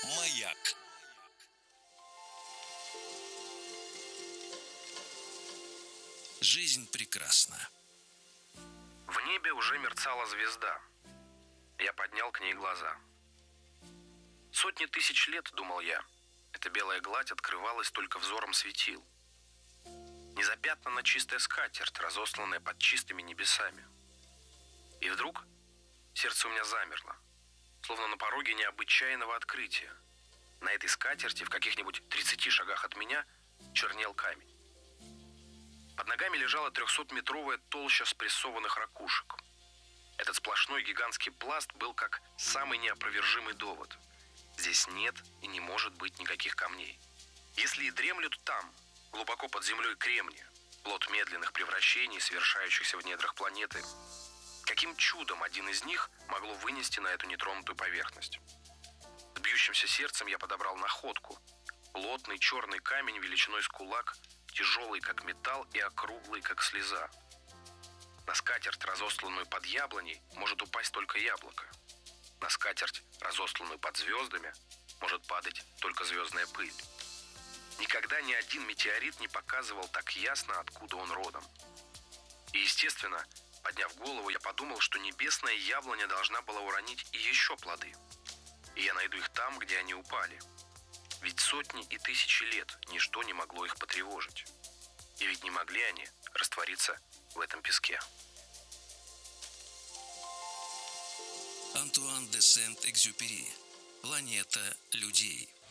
Маяк. Жизнь прекрасна. В небе уже мерцала звезда. Я поднял к ней глаза. Сотни тысяч лет, думал я, эта белая гладь открывалась только взором светил. Незапятнанно чистая скатерть, разосланная под чистыми небесами. И вдруг сердце у меня замерло, словно на пороге необычайного открытия. На этой скатерти, в каких-нибудь 30 шагах от меня, чернел камень. Под ногами лежала 300-метровая толща спрессованных ракушек. Этот сплошной гигантский пласт был как самый неопровержимый довод. Здесь нет и не может быть никаких камней. Если и дремлют там, глубоко под землей, кремни, плод медленных превращений, совершающихся в недрах планеты, каким чудом один из них могло вынести на эту нетронутую поверхность? С бьющимся сердцем я подобрал находку. Плотный черный камень величиной с кулак, тяжелый как металл и округлый как слеза. На скатерть, разосланную под яблоней, может упасть только яблоко. На скатерть, разосланную под звездами, может падать только звездная пыль. Никогда ни один метеорит не показывал так ясно, откуда он родом. И, естественно, подняв голову, я подумал, что небесная яблоня должна была уронить и еще плоды. И я найду их там, где они упали. Ведь сотни и тысячи лет ничто не могло их потревожить. И ведь не могли они раствориться в этом песке. Антуан де Сент-Экзюпери. Планета людей.